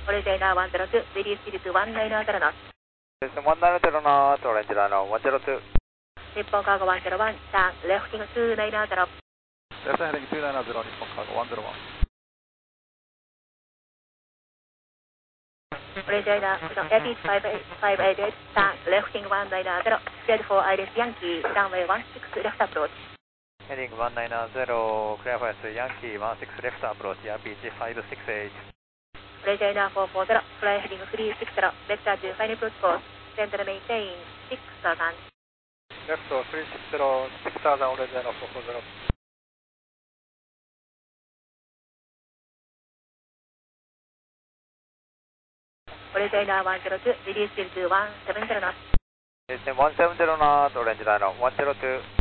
Origina 102, release speed to 190 knots. 190 knots, orange liner 102. Nippon Cargo 101, turn left heading 290. Left heading 290, Nippon Cargo 101. Origina Yankee 588, turn left heading 190, cleared for ILS Yankee, runway 16 left approach. Heading 190, clear for Yankee 16 left approach, RPG 568. Origina 440, fly heading 360, vector to final approach course, center maintain 6000. Left 360, 6000, Origina 440. Origina 102, release speed to 170 knots. 170 knots, orange liner 102.